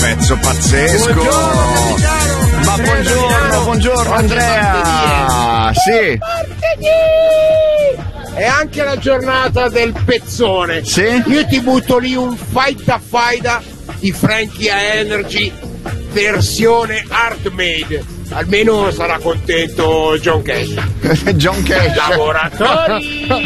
pezzo pazzesco. Ma buongiorno Andrea. Sì. È anche la giornata del pezzone. Sì? Io ti butto lì un faida di Frankie Energy versione hard made. Almeno sarà contento John Cash. John Cash. Lavoratori